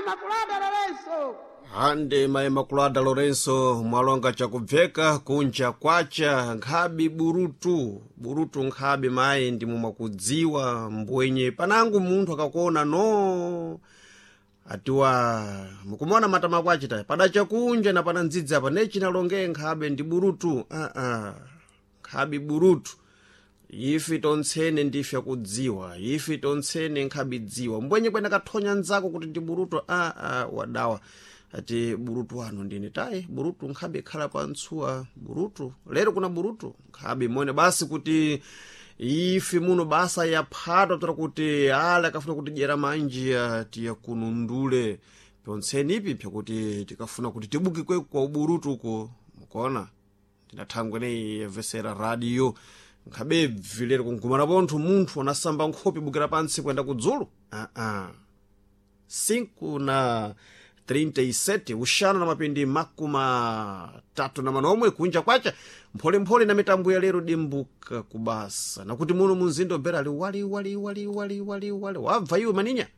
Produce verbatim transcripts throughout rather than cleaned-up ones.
Imaculada Lorenzo. Hande ma Imaculada Lorenzo mwalonga chakubveka kunja kwacha nkhabi burutu burutu nkhabi mayi ndi mumakudziwa mbwenye panangu munthu akakuona no atiwa mukumona matama kwachita padacha kunja na pana ndzidzi apa nechinalonge nkhabe ndi burutu a a nkhabi burutu ifi tontsene ndife kudziwa ifi tontsene nkhabidziwa mbwenye kwene kathonya nzako kuti ndi burutu a a wadawa ati burutu wanu ndini tayi burutu nkhabe khala pantsuwa burutu lero kuna burutu nkhabe mwene basi kuti ifi muno basa ya phato tora kuti ala kafuna kuti jera manjia tiya kunundule tontseni ipi pya kuti tikafuna kuti tibuki kwe kwa uburutu uko mukona tinathangwe ne vesera radio nkhabe vilero kungumana pontho munthu anasamba nkhope bukira pansi kwenda kudzulu a a cinco na trinta e sete ushana na mapindi makuma tatu na manomwe kunja kwacha mphole mphole na mitambo ya lero dimbuka kubasa na kuti muno munzindo bera ali wali wali wali wali wali wali wabva iwe maninya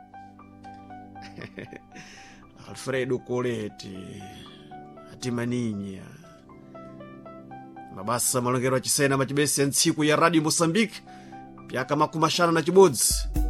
Alfredo Coleti ati maninya mabasa malongero achisena machibesi ya ntsiku ya Radio Mozambique pyaka makumashana na chibodzi